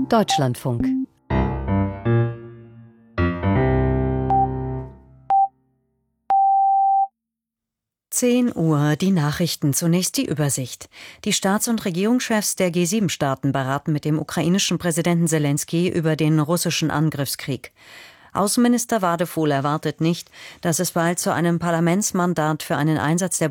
Deutschlandfunk. Uhr, die Nachrichten, zunächst die Übersicht. Die Staats- und Regierungschefs der G7-Staaten beraten mit dem ukrainischen Präsidenten Selenskyj über den russischen Angriffskrieg. Außenminister Wadefuhl erwartet nicht, dass es bald zu einem Parlamentsmandat für einen Einsatz der